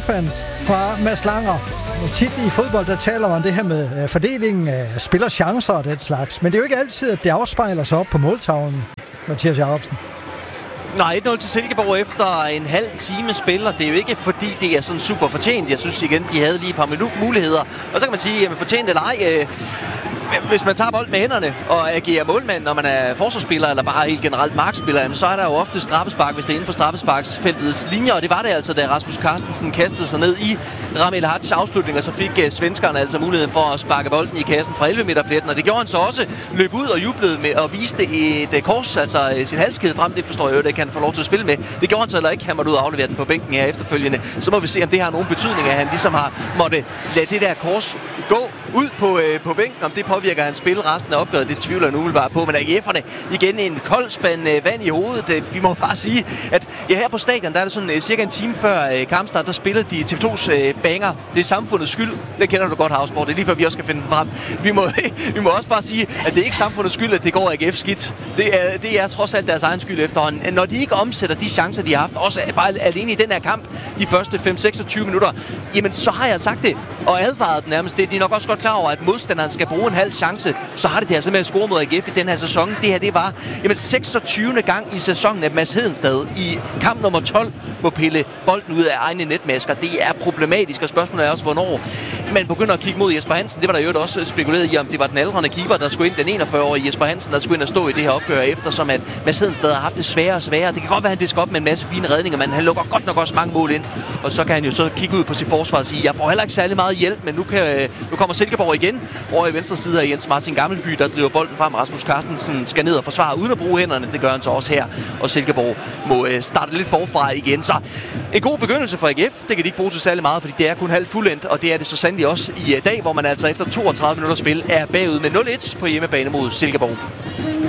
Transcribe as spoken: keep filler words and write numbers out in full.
F-fans fra Mads Langer. Tit i fodbold, der taler man det her med fordelingen af spillerchancer og den slags. Men det er jo ikke altid, at det afspejler sig op på måltavlen, Mathias Jacobsen. Nej, et nul til Silkeborg efter en halv time spiller. Det er jo ikke fordi, det er sådan super fortjent. Jeg synes igen, de havde lige et par minutter muligheder. Og så kan man sige, at fortjent eller ej, øh, hvis man tager bolden med hænderne og agerer målmand, når man er forsvarsspiller eller bare helt generelt markspiller, så er der jo ofte straffespark, hvis det er inden for straffesparksfeltets linjer. Og det var det altså, da Rasmus Carstensen kastede sig ned i Rami El Hadjs afslutning, og så fik uh, svenskerne altså muligheden for at sparke bolden i kassen fra elleve meter pletten. Og det gjorde han så også, løb ud og jublede med at viste et uh, kors, altså uh, sin halskæde frem. Det forstår jeg jo, det kan han få lov til at spille med. Det gjorde han så heller ikke. Han måtte ud og aflevere den på bænken her efterfølgende. Så må vi se, om det har nogen betydning, at han ligesom har måtte lade det der kors gå ud på, øh, på bænken. Om det påvirker hans spil resten af opgøret, det tvivler jeg nu umiddelbart på. Men A G F'erne igen en kold spand øh, vand i hovedet. Øh, vi må bare sige, at ja, her på stadion, der er det sådan øh, cirka en time før øh, kampstart, der spillede de T V to's øh, banger. Det er samfundets skyld. Det kender du godt, Havsborg. Det er lige før vi også skal finde den frem. Vi må, vi må også bare sige, at det er ikke samfundets skyld, at det går A G F skidt. Det er, det er trods alt deres egen skyld efterhånden. Når de ikke omsætter de chancer, de har haft, også bare alene i den her kamp, de første fem til seksogtyve minutter, jamen så har jeg sagt det og advaret dem nærmest det. De er nok også godt klar over, at modstanderen skal bruge en halv chance, så har det det altså med at score mod A G F i den her sæson. Det her, det var jamen seksogtyvende gang i sæsonen, at Mads Hedenstad i kamp nummer tolv må pille bolden ud af egne netmasker. Det er problematisk, og spørgsmålet er også, hvornår man begynder at kigge mod Jesper Hansen. Det var der jo også spekuleret i, om det var den aldrende keeper, der skulle ind, den enogfyrre-årige Jesper Hansen, der skulle ind og stå i det her opgør, eftersom at Mads Hedenstad har haft det sværere og sværere. Det kan godt være, at han disker op med en masse fine redninger, men han lukker godt nok også mange mål ind. Og så kan han jo så kigge ud på sit forsvar og sige, jeg får heller ikke særlig meget hjælp, men nu, kan, nu kommer Silkeborg igen over i venstre side af Jens Martin Gammelby, der driver bolden frem. Rasmus Carstensen skal ned og forsvare uden at bruge hænderne. Det gør han så også her, og Silkeborg må øh, starte lidt forfra igen. Så en god begyndelse for A G F. Det kan de ikke bruge til særlig meget, fordi det er kun halvt fuldendt, og det er det så sandelig også i dag, hvor man altså efter toogtredive minutter spil er bagud med nul et på hjemmebane mod Silkeborg.